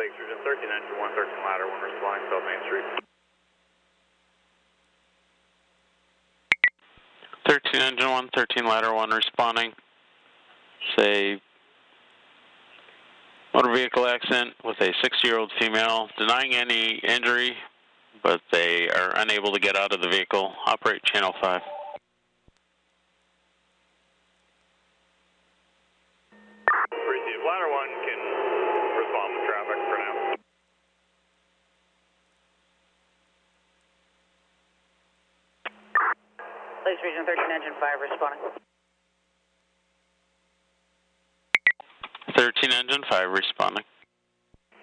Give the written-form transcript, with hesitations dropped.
Lakes Region 13, engine 1, 13 ladder 1 responding, South Main Street. 13 engine 1, 13 ladder 1 responding. Say motor vehicle accident with a 60-year-old female, denying any injury, but they are unable to get out of the vehicle. Operate channel 5. Receive ladder 1 can respond with traffic for now. Lakes Region 13, engine 5 responding. 13 engine 5 responding.